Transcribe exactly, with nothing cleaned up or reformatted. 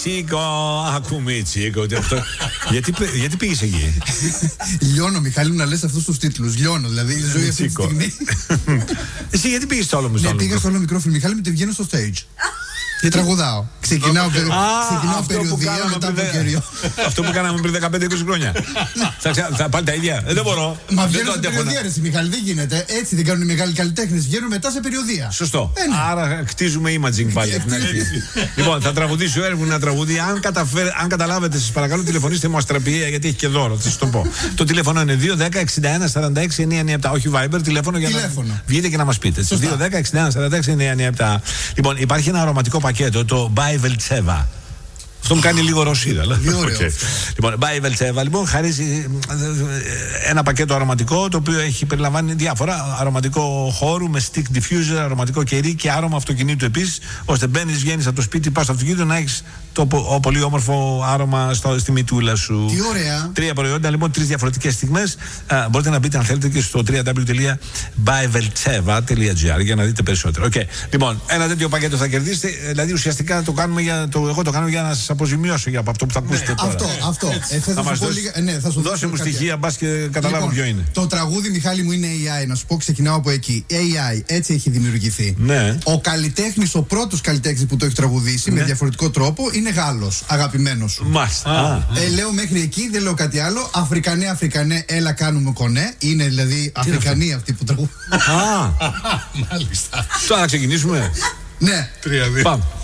Τσίκο, ακούμε Τσίκο. γιατί, γιατί πήγες εκεί? Λιώνω, Μιχάλη μου, να λες αυτούς τους τίτλους. Λιώνω, δηλαδή η ζωή αυτή τη στιγμή. Εσύ γιατί πήγες στο όλο μου? Ναι, πήγα στο όλο μικρόφιλ, Μιχάλη μου, τη βγαίνω στο stage. Και τραγουδάω. Ξεκινάω, περι... ξεκινάω περιοδία μετά από καιρό. Αυτό που κάναμε πριν δεκαπέντε είκοσι χρόνια. θα, θα πάλι τα ίδια. Δεν μπορώ. Μα βγαίνω σε περιοδία, ρε Μιχάλη, δεν γίνεται. Έτσι δεν κάνουν οι μεγάλοι καλλιτέχνες. Βγαίνουν μετά σε περιοδία. Σωστό. Ε, ναι. Άρα κτίζουμε imaging πάλι. Λοιπόν, θα τραγουδήσει ο Έργου ένα τραγούδι. Αν, καταφέρ... Αν καταλάβετε, σας παρακαλώ, τηλεφωνήστε μου αστραπιαία γιατί έχει και δώρο. Θα σας το πω. Το τηλέφωνο είναι δύο ένα μηδέν εξήντα ένα σαράντα έξι εννιακόσια ενενήντα επτά. Όχι Viber, τηλέφωνο για να βγείτε και να μας πείτε. δύο ένα μηδέν εξήντα ένα σαράντα έξι εννιακόσια ενενήντα επτά. Λοιπόν, υπάρχει ένα αρωματικό πακέτο, το By Veltseva. Αυτό μου κάνει λίγο ρωσίδα. Okay. Λοιπόν, By Veltseva, λοιπόν, χαρίζει ένα πακέτο αρωματικό το οποίο έχει περιλαμβάνει διάφορα. Αρωματικό χώρου με stick diffuser, αρωματικό κερί και άρωμα αυτοκινήτου επίσης. Ώστε μπαίνεις, βγαίνεις από το σπίτι, πας στο αυτοκίνητο να έχεις το ο, πολύ όμορφο άρωμα στο, στη μητούλα σου. Τι ωραία. Τρία προϊόντα, λοιπόν, τρεις διαφορετικές στιγμές. Α, μπορείτε να μπείτε αν θέλετε και στο double-u double-u double-u τελεία by veltseva τελεία gr για να δείτε περισσότερο. Okay. Λοιπόν, ένα τέτοιο πακέτο θα κερδίσετε. Δηλαδή ουσιαστικά το κάνουμε για, το, εγώ το κάνω για να σας αποζημιώσω για από αυτό που θα ακούσετε ναι, τώρα. Αυτό, αυτό. Ε, θα, θα μας δώσει, λίγα, ναι, θα σου δώσε μου στοιχεία, μπας και καταλάβω λοιπόν, ποιο είναι. Το τραγούδι, Μιχάλη μου, είναι έι άι. Να σου πω, ξεκινάω από εκεί. έι άι, έτσι έχει δημιουργηθεί. Ναι. Ο καλλιτέχνης, ο πρώτος καλλιτέχνης που το έχει τραγουδήσει ναι. με διαφορετικό τρόπο είναι Γάλλος, αγαπημένος σου. Μάλιστα. Ε, λέω μέχρι εκεί, δεν λέω κάτι άλλο. Αφρικανέ, Αφρικανέ, έλα κάνουμε κονέ. Είναι δηλαδή Αφρικανοί αυτοί που τραγουδούν. Α, μάλιστα. Τώρα να ξεκινήσουμε. Ναι. Πάμε.